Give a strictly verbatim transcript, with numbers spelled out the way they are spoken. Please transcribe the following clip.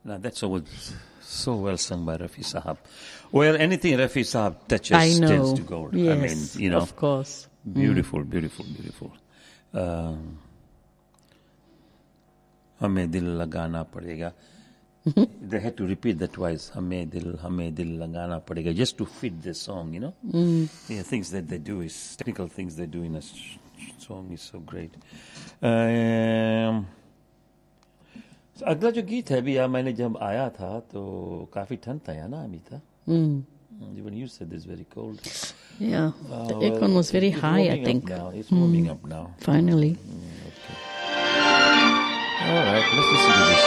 Now that's always so well sung by Rafi Sahab. Well, anything Rafi Sahab touches I know. turns to gold. Yes, I mean, you know, of course. beautiful, beautiful, beautiful. Um, हमें दिल लगाना पड़ेगा. They had to repeat that twice. हमें दिल, हमें दिल लगाना पड़ेगा, just to fit the song, you know. Mm. Yeah, things that they do is technical things they do in a s- song is so great. Um, so अगला जो गीत है अभी यार मैंने जब आया था तो काफी ठंड था या ना Amita? Mm. Even you said it's very cold. Yeah, Uh, the well, aircon was very it's high, I warming up think. now. It's warming Mm. up now. Finally. Mm, okay. All right, let's listen to this.